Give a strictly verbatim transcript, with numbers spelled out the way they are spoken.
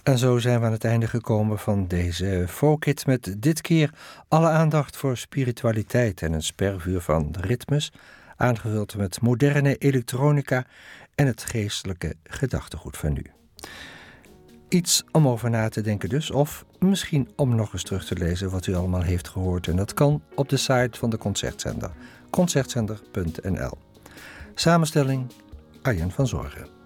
En zo zijn we aan het einde gekomen van deze Folkit met dit keer alle aandacht voor spiritualiteit en een spervuur van ritmes, aangevuld met moderne elektronica en het geestelijke gedachtegoed van nu. Iets om over na te denken dus, of misschien om nog eens terug te lezen wat u allemaal heeft gehoord. En dat kan op de site van de Concertzender, concertzender punt n l. Samenstelling Arjen van Zorgen.